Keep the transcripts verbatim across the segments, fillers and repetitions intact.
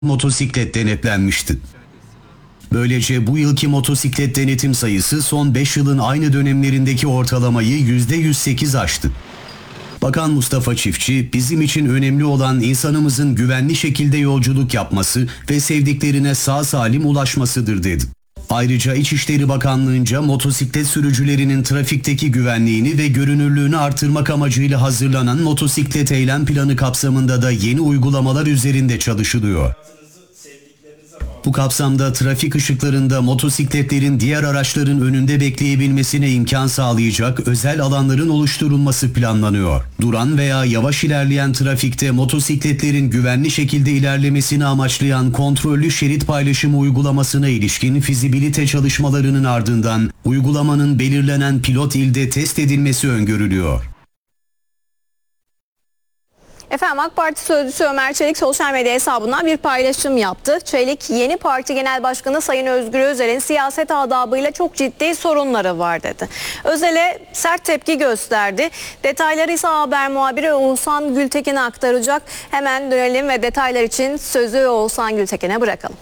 motosiklet denetlenmişti. Böylece bu yılki motosiklet denetim sayısı son beş yılın aynı dönemlerindeki ortalamayı yüzde yüz sekiz aştı. Bakan Mustafa Çiftçi, bizim için önemli olan insanımızın güvenli şekilde yolculuk yapması ve sevdiklerine sağ salim ulaşmasıdır dedi. Ayrıca İçişleri Bakanlığı'nca motosiklet sürücülerinin trafikteki güvenliğini ve görünürlüğünü artırmak amacıyla hazırlanan motosiklet eylem planı kapsamında da yeni uygulamalar üzerinde çalışılıyor. Bu kapsamda trafik ışıklarında motosikletlerin diğer araçların önünde bekleyebilmesine imkan sağlayacak özel alanların oluşturulması planlanıyor. Duran veya yavaş ilerleyen trafikte motosikletlerin güvenli şekilde ilerlemesini amaçlayan kontrollü şerit paylaşımı uygulamasına ilişkin fizibilite çalışmalarının ardından uygulamanın belirlenen pilot ilde test edilmesi öngörülüyor. Efendim, AK Parti sözcüsü Ömer Çelik sosyal medya hesabından bir paylaşım yaptı. Çelik, yeni parti genel başkanı Sayın Özgür Özel'in siyaset adabıyla çok ciddi sorunları var dedi. Özel'e sert tepki gösterdi. Detayları ise haber muhabiri Oğuzhan Gültekin'e aktaracak. Hemen dönelim ve detaylar için sözü Oğuzhan Gültekin'e bırakalım.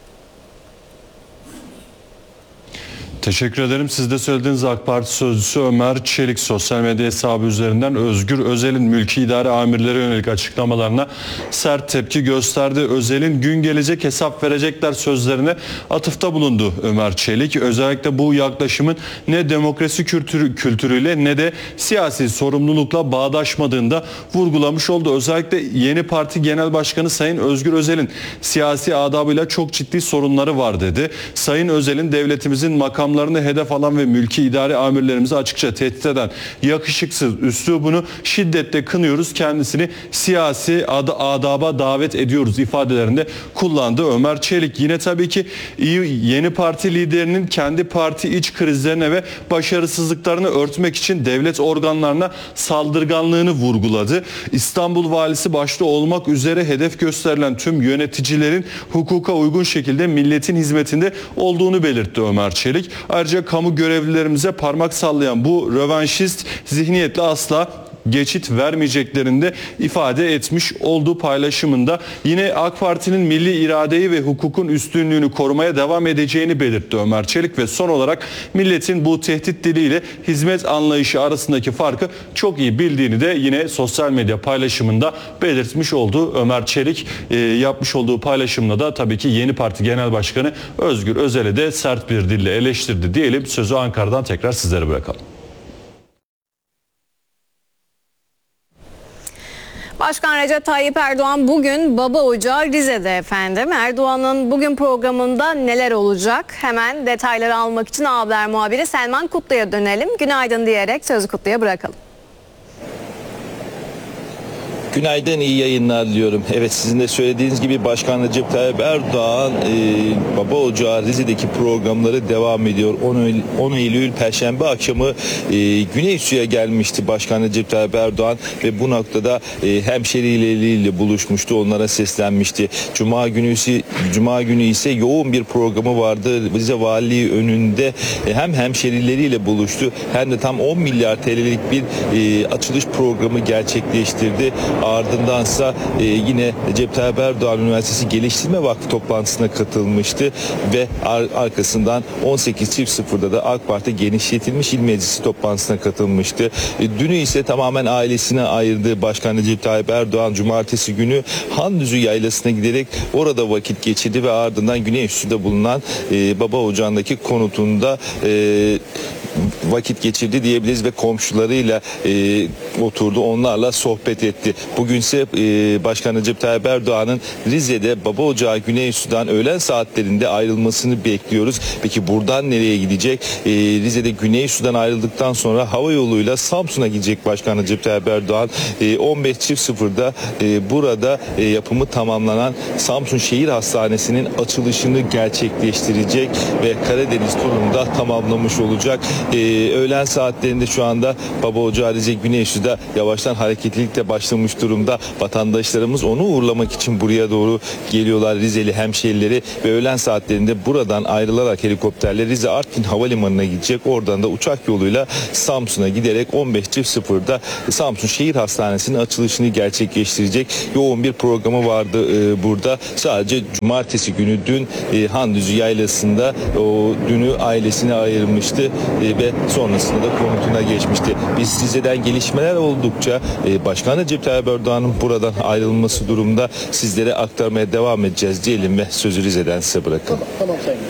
Teşekkür ederim. Siz de söylediğiniz AK Parti sözcüsü Ömer Çelik sosyal medya hesabı üzerinden Özgür Özel'in mülki idare amirlere yönelik açıklamalarına sert tepki gösterdi. Özel'in gün gelecek hesap verecekler sözlerine atıfta bulundu Ömer Çelik. Özellikle bu yaklaşımın ne demokrasi kültürü, kültürüyle ne de siyasi sorumlulukla bağdaşmadığını da vurgulamış oldu. Özellikle yeni parti genel başkanı Sayın Özgür Özel'in siyasi adabıyla çok ciddi sorunları var dedi. Sayın Özel'in devletimizin makam hedef alan ve mülki idare amirlerimizi açıkça tehdit eden yakışıksız üslubunu şiddetle kınıyoruz. Kendisini siyasi ad adaba davet ediyoruz ifadelerinde kullandı Ömer Çelik. Yine tabii ki yeni parti liderinin kendi parti iç krizlerine ve başarısızlıklarını örtmek için devlet organlarına saldırganlığını vurguladı. İstanbul valisi başta olmak üzere hedef gösterilen tüm yöneticilerin hukuka uygun şekilde milletin hizmetinde olduğunu belirtti Ömer Çelik. Ayrıca kamu görevlilerimize parmak sallayan bu rövanşist zihniyetle asla geçit vermeyeceklerini de ifade etmiş olduğu paylaşımında yine AK Parti'nin milli iradeyi ve hukukun üstünlüğünü korumaya devam edeceğini belirtti Ömer Çelik ve son olarak milletin bu tehdit diliyle hizmet anlayışı arasındaki farkı çok iyi bildiğini de yine sosyal medya paylaşımında belirtmiş oldu Ömer Çelik. E, yapmış olduğu paylaşımda da tabii ki yeni parti genel başkanı Özgür Özel'i de sert bir dille eleştirdi diyelim. Sözü Ankara'dan tekrar sizlere bırakalım. Başkan Recep Tayyip Erdoğan bugün baba ocağı Rize'de efendim. Erdoğan'ın bugün programında neler olacak? Hemen detayları almak için haber muhabiri Selman Kutlu'ya dönelim. Günaydın diyerek sözü Kutlu'ya bırakalım. Günaydın, iyi yayınlar diliyorum. Evet, sizin de söylediğiniz gibi Başkan Recep Tayyip Erdoğan e, Baba Ocağı Rize'deki programları devam ediyor. on Eylül Perşembe akşamı e, Güneysu'ya gelmişti Başkan Recep Tayyip Erdoğan ve bu noktada e, hemşerileriyle buluşmuştu, onlara seslenmişti. Cuma günü ise, Cuma günü ise yoğun bir programı vardı. Rize Valiliği önünde e, hem hemşerileriyle buluştu hem de tam on milyar T L'lik bir e, açılış programı gerçekleştirdi. Ardındansa e, yine Recep Tayyip Erdoğan Üniversitesi Geliştirme Vakfı toplantısına katılmıştı ve ar arkasından on sekiz sıfırda da AK Parti genişletilmiş il meclisi toplantısına katılmıştı. E, dünü ise tamamen ailesine ayırdığı Başkan Recep Tayyip Erdoğan cumartesi günü Handüzü Yaylası'na giderek orada vakit geçirdi ve ardından Güneysu'da bulunan e, Baba Ocağı'ndaki konutunda e, vakit geçirdi diyebiliriz ve komşularıyla e, oturdu, onlarla sohbet etti. Bugünse e, Başkan Recep Tayyip Erdoğan'ın Rize'de Baba Ocağı Güneysu'dan öğlen saatlerinde ayrılmasını bekliyoruz. Peki buradan nereye gidecek? E, Rize'de Güneysu'dan ayrıldıktan sonra hava yoluyla Samsun'a gidecek Başkan Recep Tayyip Erdoğan. E, on beş sıfırda e, burada e, yapımı tamamlanan Samsun Şehir Hastanesi'nin açılışını gerçekleştirecek ve Karadeniz turunu da tamamlamış olacak. Ee, öğlen saatlerinde şu anda Baba Ocağı Rize Güneysu'da yavaştan hareketlilik de başlamış durumda. Vatandaşlarımız onu uğurlamak için buraya doğru geliyorlar, Rizeli hemşehrileri, ve öğlen saatlerinde buradan ayrılarak helikopterle Rize Artvin Havalimanı'na gidecek. Oradan da uçak yoluyla Samsun'a giderek on beş sıfırda Samsun Şehir Hastanesi'nin açılışını gerçekleştirecek. Yoğun bir programı vardı e, burada. Sadece cumartesi günü dün e, Handüzü Yaylası'nda o dünü ailesine ayırmıştı e, ve sonrasında da konutuna geçmişti. Biz Rize'den gelişmeler oldukça e, Başkan Recep Tayyip Erdoğan'ın buradan ayrılması durumunda sizlere aktarmaya devam edeceğiz diyelim ve sözü Rize'den size bırakalım. Tamam, tamam sayın.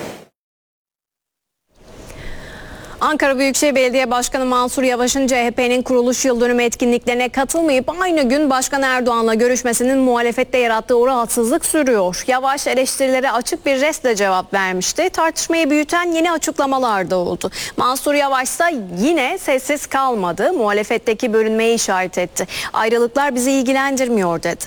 Ankara Büyükşehir Belediye Başkanı Mansur Yavaş'ın C H P'nin kuruluş yıl dönümü etkinliklerine katılmayıp aynı gün Başkan Erdoğan'la görüşmesinin muhalefette yarattığı rahatsızlık sürüyor. Yavaş eleştirilere açık bir restle cevap vermişti. Tartışmayı büyüten yeni açıklamalar da oldu. Mansur Yavaş ise yine sessiz kalmadı. Muhalefetteki bölünmeyi işaret etti. Ayrılıklar bizi ilgilendirmiyor dedi.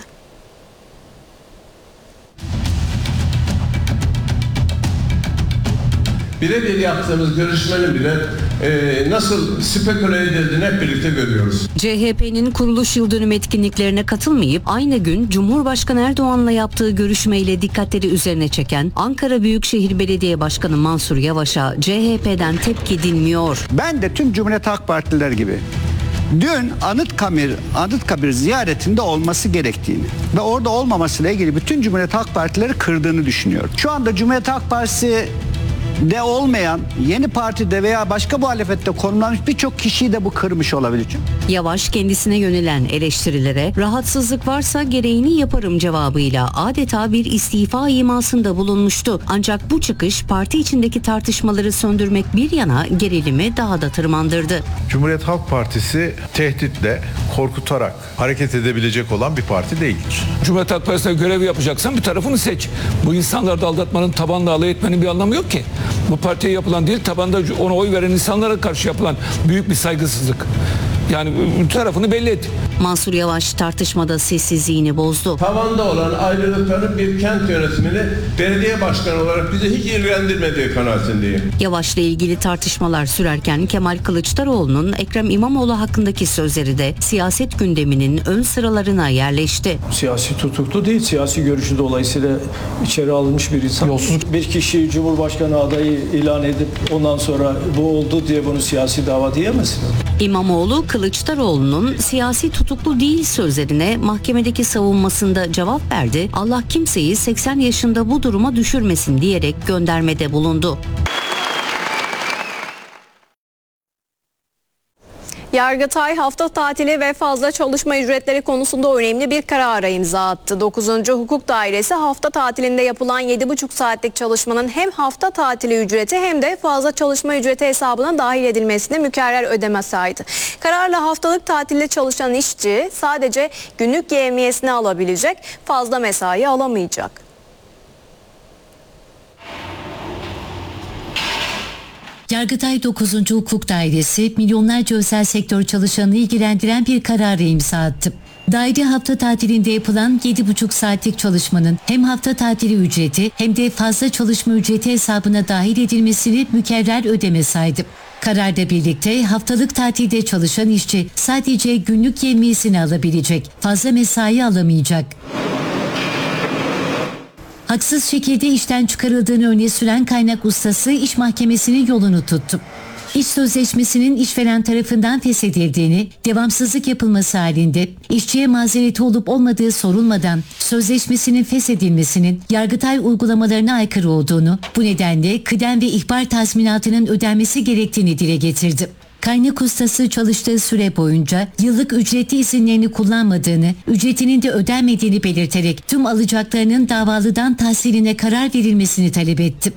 Birebir yaptığımız görüşmenin bile e, nasıl speküle edildiğini hep birlikte görüyoruz. C H P'nin kuruluş yıl dönümü etkinliklerine katılmayıp aynı gün Cumhurbaşkanı Erdoğan'la yaptığı görüşmeyle dikkatleri üzerine çeken Ankara Büyükşehir Belediye Başkanı Mansur Yavaş'a C H P'den tepki dinmiyor. Ben de tüm Cumhuriyet Halk Partililer gibi dün Anıtkabir, Anıtkabir ziyaretinde olması gerektiğini ve orada olmamasıyla ilgili bütün Cumhuriyet Halk Partileri kırdığını düşünüyorum. Şu anda Cumhuriyet Halk Partisi de olmayan, yeni partide veya başka muhalefette konumlanmış birçok kişiyi de bu kırmış olabilir. Yavaş kendisine yönelen eleştirilere rahatsızlık varsa gereğini yaparım cevabıyla adeta bir istifa imasında bulunmuştu. Ancak bu çıkış parti içindeki tartışmaları söndürmek bir yana gerilimi daha da tırmandırdı. Cumhuriyet Halk Partisi tehditle, korkutarak hareket edebilecek olan bir parti değildir. Cumhuriyet Halk Partisi'ne görev yapacaksan bir tarafını seç. Bu insanları da aldatmanın, tabanla alay etmenin bir anlamı yok ki. Bu partiye yapılan değil, tabanda ona oy veren insanlara karşı yapılan büyük bir saygısızlık. Yani tarafını belli et. Mansur Yavaş tartışmada sessizliğini bozdu. Tavanda olan ayrılıkların bir kent yönetimini belediye başkanı olarak bizi hiç ilgilendirmediği kanaatindeyim. Yavaş'la ilgili tartışmalar sürerken Kemal Kılıçdaroğlu'nun Ekrem İmamoğlu hakkındaki sözleri de siyaset gündeminin ön sıralarına yerleşti. Siyasi tutuklu değil, siyasi görüşü dolayısıyla içeri alınmış bir insan. Yolsuzluk. Bir kişi Cumhurbaşkanı adayı ilan edip ondan sonra bu oldu diye bunu siyasi dava diyemezsin. İmamoğlu, Kılıçdaroğlu'nun siyasi tutuklu değil sözlerine mahkemedeki savunmasında cevap verdi. Allah kimseyi seksen yaşında bu duruma düşürmesin diyerek göndermede bulundu. Yargıtay hafta tatili ve fazla çalışma ücretleri konusunda önemli bir karara imza attı. dokuzuncu Hukuk Dairesi hafta tatilinde yapılan yedi buçuk saatlik çalışmanın hem hafta tatili ücreti hem de fazla çalışma ücreti hesabına dahil edilmesini mükerrer ödeme saydı. Kararla haftalık tatilde çalışan işçi sadece günlük yevmiyesini alabilecek, fazla mesai alamayacak. Yargıtay dokuzuncu Hukuk Dairesi milyonlarca özel sektör çalışanını ilgilendiren bir kararı imza attı. Daire hafta tatilinde yapılan yedi buçuk saatlik çalışmanın hem hafta tatili ücreti hem de fazla çalışma ücreti hesabına dahil edilmesini mükerrer ödeme saydı. Kararla birlikte haftalık tatilde çalışan işçi sadece günlük yevmiyesini alabilecek, fazla mesai alamayacak. Haksız şekilde işten çıkarıldığını öne süren kaynak ustası iş mahkemesinin yolunu tuttu. İş sözleşmesinin işveren tarafından feshedildiğini, devamsızlık yapılması halinde işçiye mazereti olup olmadığı sorulmadan sözleşmesinin feshedilmesinin Yargıtay uygulamalarına aykırı olduğunu, bu nedenle kıdem ve ihbar tazminatının ödenmesi gerektiğini dile getirdi. Kaynak ustası çalıştığı süre boyunca yıllık ücretli izinlerini kullanmadığını, ücretinin de ödenmediğini belirterek tüm alacaklarının davalıdan tahsiline karar verilmesini talep etti.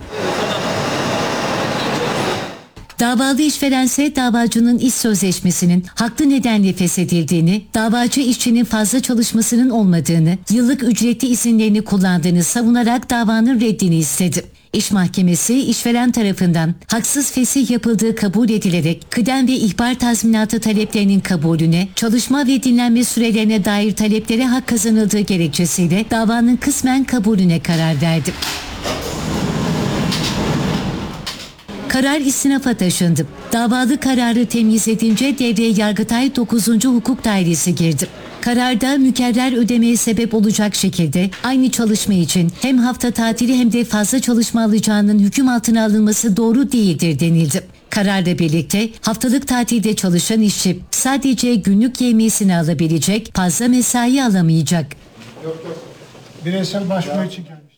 Davalı işverense davacının iş sözleşmesinin haklı nedenle feshedildiğini, davacı işçinin fazla çalışmasının olmadığını, yıllık ücretli izinlerini kullandığını savunarak davanın reddini istedi. İş Mahkemesi işveren tarafından haksız fesih yapıldığı kabul edilerek kıdem ve ihbar tazminatı taleplerinin kabulüne, çalışma ve dinlenme sürelerine dair taleplere hak kazanıldığı gerekçesiyle davanın kısmen kabulüne karar verdi. Karar istinafa taşındı. Davalı kararı temyiz edince devreye Yargıtay dokuzuncu Hukuk Dairesi girdi. Kararda mükerrer ödemeye sebep olacak şekilde aynı çalışma için hem hafta tatili hem de fazla çalışma alacağının hüküm altına alınması doğru değildir denildi. Kararla birlikte haftalık tatilde çalışan işçi sadece günlük yevmiyesini alabilecek, fazla mesai alamayacak. Yok yok. Bireysel başvuru için geldi.